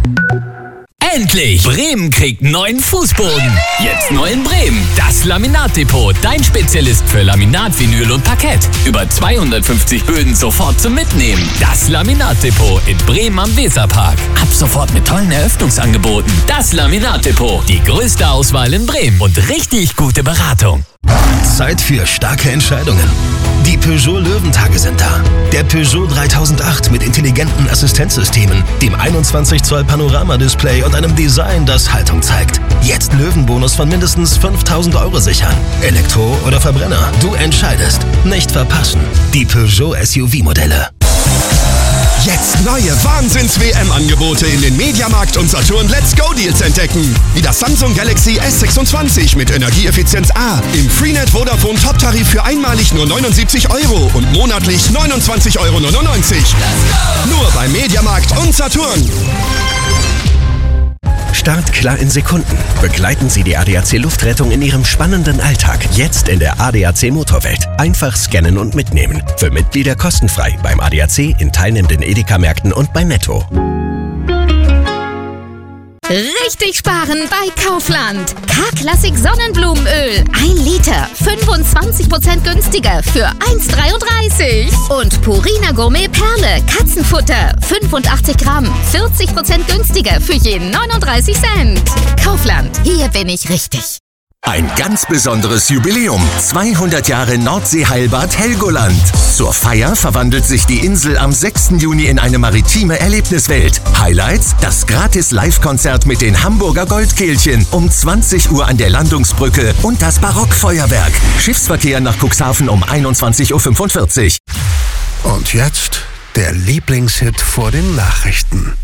Endlich! Bremen kriegt neuen Fußboden. Jetzt neu in Bremen. Das Laminatdepot. Dein Spezialist für Laminat, Vinyl und Parkett. Über 250 Böden sofort zum Mitnehmen. Das Laminatdepot in Bremen am Weserpark. Ab sofort mit tollen Eröffnungsangeboten. Das Laminatdepot. Die größte Auswahl in Bremen und richtig gute Beratung. Zeit für starke Entscheidungen. Die Peugeot Löwentage sind da. Der Peugeot 3008 mit intelligenten Assistenzsystemen, dem 21 Zoll Panoramadisplay und einem Design, das Haltung zeigt. Jetzt Löwenbonus von mindestens 5.000 € sichern. Elektro oder Verbrenner, du entscheidest. Nicht verpassen. Die Peugeot SUV-Modelle. Jetzt neue Wahnsinns-WM-Angebote in den Mediamarkt und Saturn Let's Go Deals entdecken. Wie das Samsung Galaxy S26 mit Energieeffizienz A im Freenet Vodafone Top-Tarif für einmalig nur 79 € und monatlich 29,99 €. Nur bei Mediamarkt und Saturn. Start klar in Sekunden. Begleiten Sie die ADAC Luftrettung in Ihrem spannenden Alltag. Jetzt in der ADAC Motorwelt. Einfach scannen und mitnehmen. Für Mitglieder kostenfrei beim ADAC, in teilnehmenden Edeka-Märkten und bei Netto. Richtig sparen bei Kaufland. K-Klassik Sonnenblumenöl. 1 Liter. 25% günstiger für 1,33. Und Purina Gourmet Perle. Katzenfutter. 85 Gramm. 40% günstiger für jeden 39 Cent. Kaufland. Hier bin ich richtig. Ein ganz besonderes Jubiläum. 200 Jahre Nordsee-Heilbad Helgoland. Zur Feier verwandelt sich die Insel am 6. Juni in eine maritime Erlebniswelt. Highlights: das gratis Live-Konzert mit den Hamburger Goldkehlchen um 20 Uhr an der Landungsbrücke und das Barockfeuerwerk. Schiffsverkehr nach Cuxhaven um 21:45 Uhr. Und jetzt der Lieblingshit vor den Nachrichten.